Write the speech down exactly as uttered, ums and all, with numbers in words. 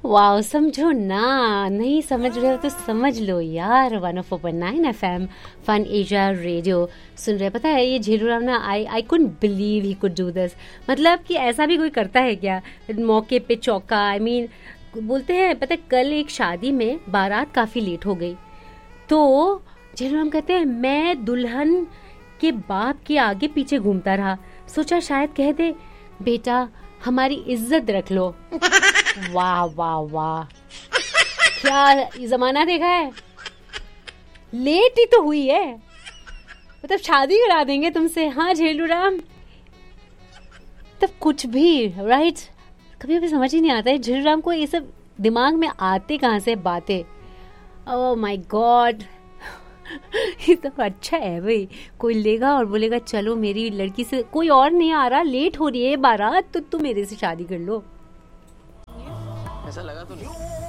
वाह, समझो ना, नहीं समझ रहे हो तो समझ लो यार। One of open nine F M fun Asia radio सुन रहे। पता है ये झेलू राम ना, आई I couldn't believe he could do this. मतलब कि ऐसा भी कोई करता है क्या मौके पे चौका। आई I मीन mean, बोलते हैं पता है कल एक शादी में बारात काफ़ी लेट हो गई, तो झेलू राम कहते हैं मैं दुल्हन के बाप के आगे पीछे घूमता रहा, सोचा शायद कह दे बेटा हमारी इज्जत रख लो। वाह वाह वाह, क्या जमाना देखा है। लेट ही तो हुई है, मतलब शादी करा देंगे तुमसे। हाँ झेलू राम, तब कुछ भी राइट। कभी कभी समझ ही नहीं आता है झेलू राम को ये सब दिमाग में आते कहाँ से बातें। ओह माय गॉड, ये तो अच्छा है भाई। कोई लेगा और बोलेगा चलो मेरी लड़की से कोई और नहीं आ रहा, लेट हो रही है बारात, तो तू मेरे से शादी कर लो। ऐसा लगा तो नहीं।